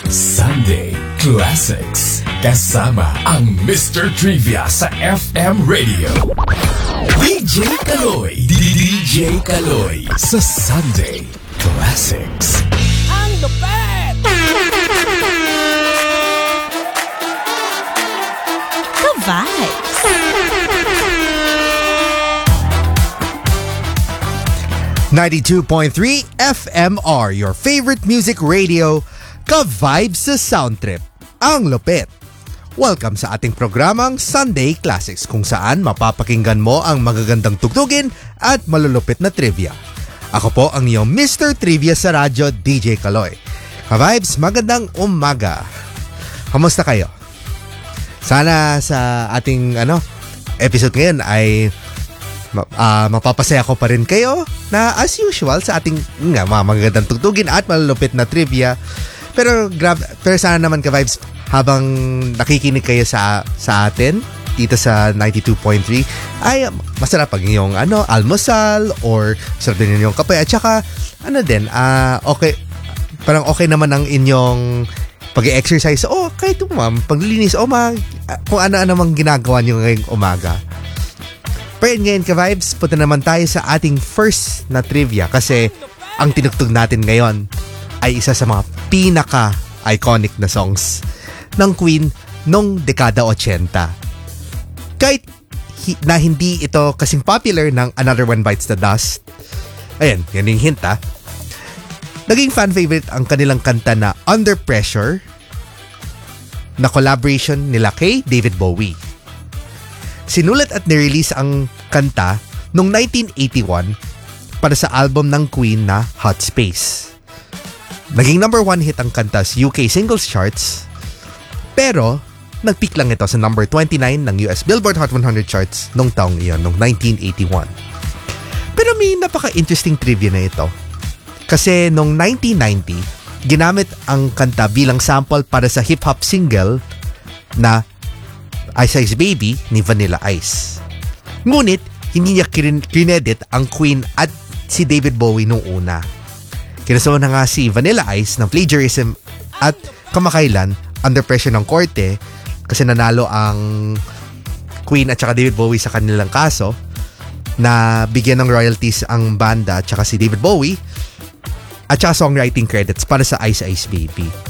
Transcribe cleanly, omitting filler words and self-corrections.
Sunday Classics. Kasama ang Mr. Trivia sa FM Radio. DJ Kaloy. DJ Kaloy sa Sunday Classics. Ang lupet! Ka-vibes! '92.3 FMR, your favorite music radio, ka-vibes sa sound trip. Ang lupit. Welcome sa ating programang Sunday Classics, kung saan mapapakinggan mo ang magagandang tugtugin at malulupit na trivia. Ako po ang iyong Mr. Trivia sa radyo, DJ Kaloy. Ka-vibes, magandang umaga. Kamusta kayo? Sana sa ating episode ngayon ay mapapasaya ko pa rin kayo na as usual sa ating mga magagandang tugtugin at malulupit na trivia. Pero sana naman ka-vibes, habang nakikinig kayo sa atin dito sa 92.3 ay masarap pag yung almusal or masarap din yung kape at saka okay, parang okay naman ang inyong pag-exercise kahit paglilinis kung ano-ano mang ginagawa nyo ngayong umaga. Pero ngayon ka-vibes, punta naman tayo sa ating first na trivia kasi ang tinugtog natin ngayon ay isa sa mga pinaka-iconic na songs ng Queen nung dekada 80. Kahit na hindi ito kasing popular ng Another One Bites the Dust, ayan, yan yung hint naging fan favorite ang kanilang kanta na Under Pressure na collaboration nila kay David Bowie. Sinulat at nirelease ang kanta noong 1981 para sa album ng Queen na Hot Space. Naging number 1 hit ang kanta sa UK Singles Charts, pero nag-peak lang ito sa number 29 ng US Billboard Hot 100 Charts nung taong iyon, noong 1981. Pero may napaka-interesting trivia na ito. Kasi noong 1990, ginamit ang kanta bilang sample para sa hip-hop single na Ice Ice Baby ni Vanilla Ice. Ngunit, hindi niya credit ang Queen at si David Bowie nung una. Kinasuhan na nga si Vanilla Ice ng plagiarism at kamakailan under pressure ng korte kasi nanalo ang Queen at saka David Bowie sa kanilang kaso na bigyan ng royalties ang banda at saka si David Bowie at saka songwriting credits para sa Ice Ice Baby.